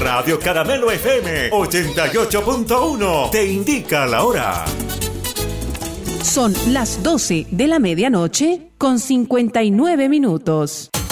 Radio Caramelo FM 88.1 te indica la hora. Son las 12 de la medianoche con 59 minutos.